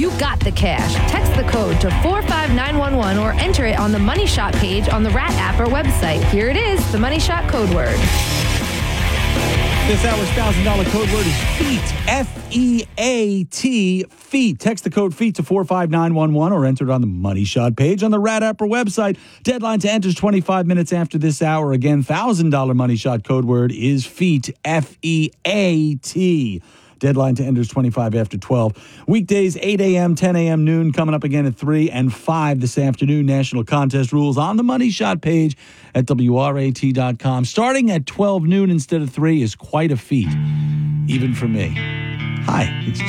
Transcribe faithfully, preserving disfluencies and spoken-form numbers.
you got the cash. Text the code to four five nine one one or enter it on the Money Shot page on the Rat app or website. Here it is, the Money Shot code word. This hour's one thousand dollars code word is FEAT. F E A T, FEAT. Text the code FEAT to four five nine one one or enter it on the Money Shot page on the Rat app or website. Deadline to enter is twenty-five minutes after this hour. Again, one thousand dollars Money Shot code word is FEAT. F E A T. Deadline to enter is twenty-five after twelve. Weekdays, eight a.m., ten a.m., noon, coming up again at three and five this afternoon. National contest rules on the Money Shot page at W R A T dot com. Starting at twelve noon instead of three is quite a feat, even for me. Hi, it's